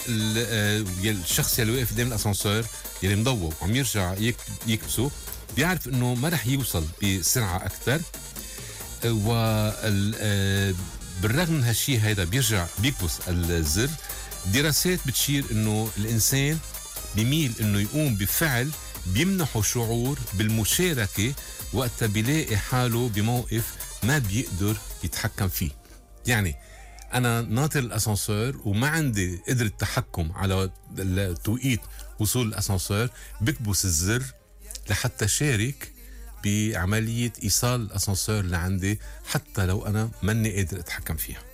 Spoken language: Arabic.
الشخص اللي واقف قدام الاسانسير يلي مضوى وعم يرجع يكبسه بيعرف انه ما رح يوصل بسرعه اكثر، بالرغم من هالشيء هيدا بيرجع بيكبس الزر. دراسات بتشير انه الانسان بيميل انه يقوم بفعل بيمنحه شعور بالمشاركه وقتها بيلاقي حاله بموقف ما بيقدر يتحكم فيه. يعني انا ناطر الاسانسير وما عندي قدرة تحكم على توقيت وصول الاسانسير، بكبس الزر لحتى شارك بعملية ايصال الاسانسير لعندي حتى لو انا ماني قادر اتحكم فيها.